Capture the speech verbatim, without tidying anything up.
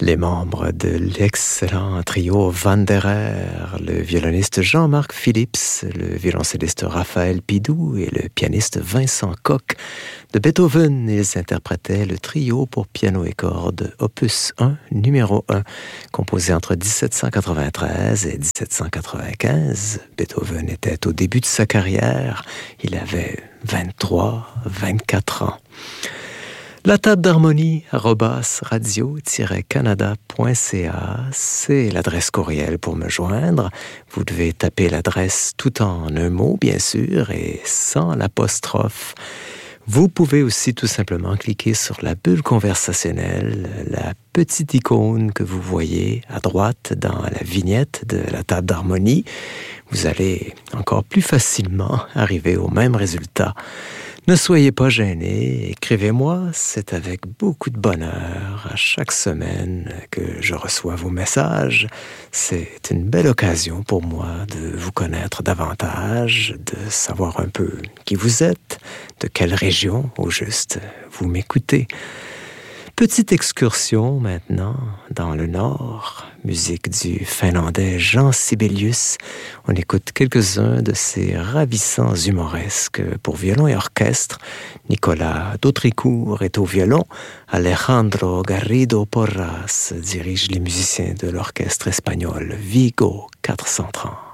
Les membres de l'excellent trio Wanderer, le violoniste Jean-Marc Phillips, le violoncelliste Raphaël Pidou et le pianiste Vincent Koch. De Beethoven, ils interprétaient le trio pour piano et cordes, opus un, numéro un, composé entre dix-sept cent quatre-vingt-treize et dix-sept cent quatre-vingt-quinze. Beethoven était au début de sa carrière, il avait vingt-trois, vingt-quatre ans. La table d'harmonie, arobase radio-canada point c a, c'est l'adresse courriel pour me joindre. Vous devez taper l'adresse tout en un mot, bien sûr, et sans l'apostrophe. Vous pouvez aussi tout simplement cliquer sur la bulle conversationnelle, la petite icône que vous voyez à droite dans la vignette de la table d'harmonie. Vous allez encore plus facilement arriver au même résultat. Ne soyez pas gênés, écrivez-moi, c'est avec beaucoup de bonheur à chaque semaine que je reçois vos messages. C'est une belle occasion pour moi de vous connaître davantage, de savoir un peu qui vous êtes, de quelle région au juste vous m'écoutez. Petite excursion maintenant dans le nord, musique du finlandais Jean Sibelius. On écoute quelques-uns de ses ravissants humoresques pour violon et orchestre. Nicolas Dautricourt est au violon. Alejandro Garrido Porras dirige les musiciens de l'orchestre espagnol Vigo quatre cent trente.